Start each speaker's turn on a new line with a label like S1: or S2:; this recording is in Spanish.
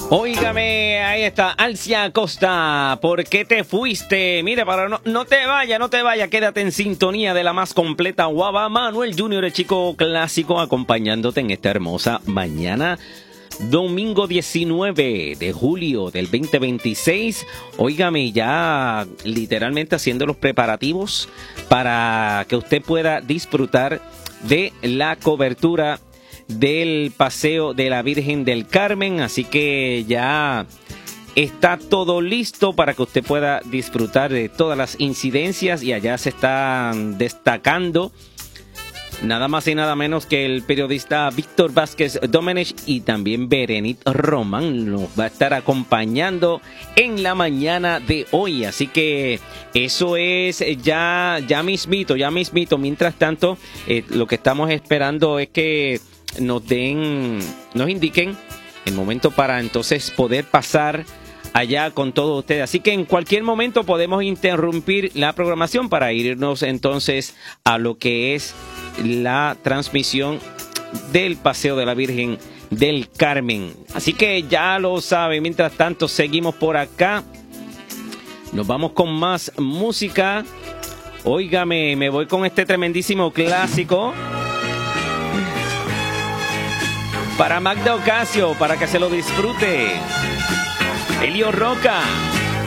S1: Óigame, ahí está, Alcia Costa, ¿por qué te fuiste? Mire, no te vaya, quédate en sintonía de la más completa guava. Manuel Junior, el chico clásico, acompañándote en esta hermosa mañana. Domingo 19 de julio del 2026. Óigame, ya literalmente haciendo los preparativos para que usted pueda disfrutar de la cobertura del paseo de la Virgen del Carmen, así que ya está todo listo para que usted pueda disfrutar de todas las incidencias, y allá se están destacando nada más y nada menos que el periodista Víctor Vázquez Domenech, y también Berenit Román nos va a estar acompañando en la mañana de hoy. Así que eso es ya mismito. Mientras tanto, lo que estamos esperando es que nos indiquen el momento para entonces poder pasar allá con todos ustedes. Así que en cualquier momento podemos interrumpir la programación para irnos entonces a lo que es la transmisión del Paseo de la Virgen del Carmen. Así que ya lo saben. Mientras tanto, seguimos por acá. Nos vamos con más música. Óigame, me voy con este tremendísimo clásico para Magda Ocasio, para que se lo disfrute. Elio Roca.